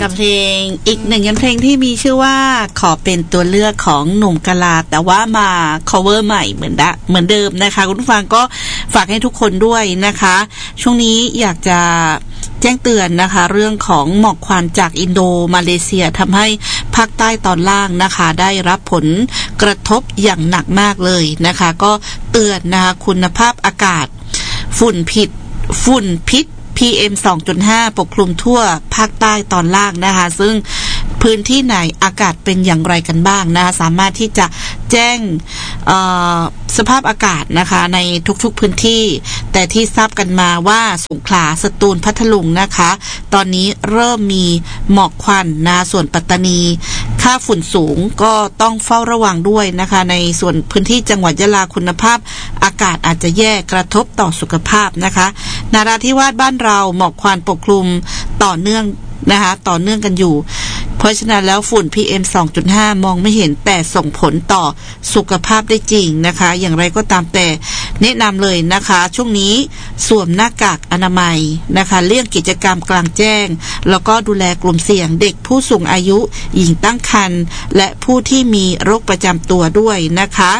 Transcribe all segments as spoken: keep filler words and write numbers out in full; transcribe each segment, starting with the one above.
กับเพลงอีกหนึ่งเพลงที่มีชื่อว่าขอเป็นตัวเลือกของหนุ่มกะลาแต่ว่ามา cover ใหม่เหมือนดะเหมือนเดิมนะคะคุณผู้ฟังก็ฝากให้ทุกคนด้วยนะคะช่วงนี้อยากจะแจ้งเตือนนะคะเรื่องของหมอกควันจากอินโดมาเลเซียทำให้ภาคใต้ตอนล่างนะคะได้รับผลกระทบอย่างหนักมากเลยนะคะก็เตือนนะคะคุณภาพอากาศฝุ่นพิษฝุ่นพิษ พี เอ็ม สองจุดห้า ปกคลุมทั่วภาคใต้ตอนล่างนะคะซึ่งพื้นที่ไหนอากาศเป็นอย่างไรกันบ้างนะคะสามารถที่จะแจ้งสภาพอากาศนะคะในทุกๆพื้นที่แต่ที่ทราบกันมาว่าสงขลาสตูลพัทลุงนะคะตอนนี้เริ่มมีหมอกควันนะส่วนปัตตานีค่าฝุ่นสูงก็ต้องเฝ้าระวังด้วยนะคะในส่วนพื้นที่จังหวัดยะลาคุณภาพอากาศอาจจะแย่กระทบต่อสุขภาพนะคะนราธิวาสบ้านเราหมอกควันปกคลุมต่อเนื่องนะคะต่อเนื่องกันอยู่เพราะฉะนั้นแล้วฝุ่น พี เอ็ม สองจุดห้า มองไม่เห็นแต่ส่งผลต่อสุขภาพได้จริงนะคะอย่างไรก็ตามแต่แนะนำเลยนะคะช่วงนี้สวมหน้ากากอนามัยนะคะเลี่ยงกิจกรรมกลางแจ้งแล้วก็ดูแลกลุ่มเสี่ยงเด็กผู้สูงอายุหญิงตั้งครรภ์และผู้ที่มีโรคประจำตัวด้วยนะคะ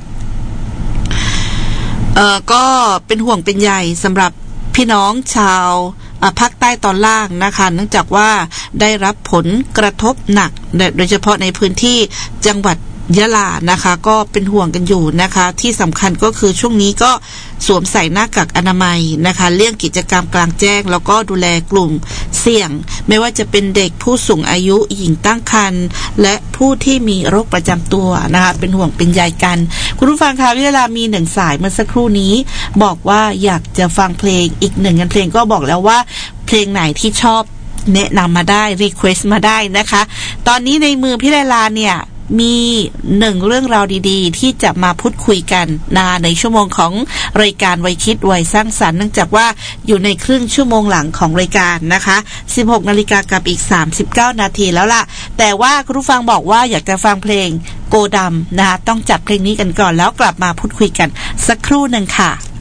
เอ่อก็เป็นห่วงเป็นใยสำหรับพี่น้องชาวภาคใต้ตอนล่างนะคะเนื่องจากว่าได้รับผลกระทบหนักโดยเฉพาะในพื้นที่จังหวัดยะลานะคะก็เป็นห่วงกันอยู่นะคะที่สำคัญก็คือช่วงนี้ก็สวมใส่หน้ากากอนามัยนะคะเลี่ยงกิจกรรมกลางแจ้งแล้วก็ดูแลกลุ่มเสี่ยงไม่ว่าจะเป็นเด็กผู้สูงอายุหญิงตั้งครรภ์และผู้ที่มีโรคประจำตัวนะคะเป็นห่วงเป็นใยกันคุณผู้ฟังคะเวลามีหนึ่งสายเมื่อสักครู่นี้บอกว่าอยากจะฟังเพลงอีกหนึ่งเพลงก็บอกแล้วว่าเพลงไหนที่ชอบแนะนำมาได้รีเควสต์มาได้นะคะตอนนี้ในมือพี่เลลาเนี่ยมีหนึ่งเรื่องราวดีๆที่จะมาพูดคุยกันนะในชั่วโมงของรายการวัยคิดวัยสร้างสรรค์เนื่องจากว่าอยู่ในครึ่งชั่วโมงหลังของรายการนะคะสิบหกนาฬิกากับอีกสามสิบเก้านาทีแล้วล่ะแต่ว่าคุณผู้ฟังบอกว่าอยากจะฟังเพลงโกดำนะคะต้องจัดเพลงนี้กันก่อนแล้วกลับมาพูดคุยกันสักครู่หนึ่งค่ะ